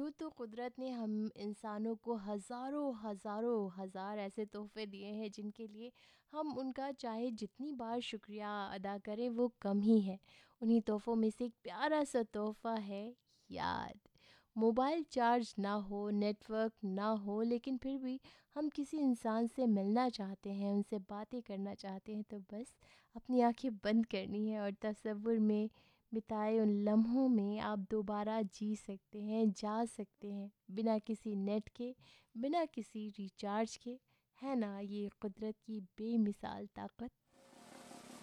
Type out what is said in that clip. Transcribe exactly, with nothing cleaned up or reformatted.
यूँ तो कुदरत ने हम इंसानों को हज़ारों हज़ारों हज़ार ऐसे तोहफ़े दिए हैं जिनके लिए हम उनका चाहे जितनी बार शुक्रिया अदा करें वो कम ही है। उन्हीं तोहफ़ों में से एक प्यारा-सा तोहफ़ा है याद। मोबाइल चार्ज ना हो, नेटवर्क ना हो, लेकिन फिर भी हम किसी इंसान से मिलना चाहते हैं, उनसे बातें करना चाहते हैं, तो बस अपनी आँखें बंद करनी है और तसव्वुर में बिताए उन लम्हों में आप दोबारा जी सकते हैं, जा सकते हैं, बिना किसी नेट के, बिना किसी रिचार्ज के। है ना ये कुदरत की बेमिसाल ताकत?